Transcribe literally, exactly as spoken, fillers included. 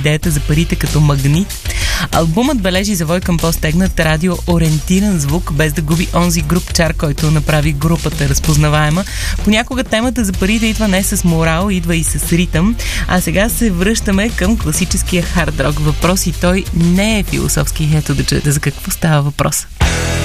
идеята за парите като магнит. Албумът бележи завой към по-стегнат радиоориентиран звук, без да губи онзи груб чар, който направи групата разпознаваема. Понякога темата за парите идва не с морал, идва и с ритъм. А сега се връщаме към класическия хард рок. Въпрос и той не е философски. Ето да чуете за какво става въпрос.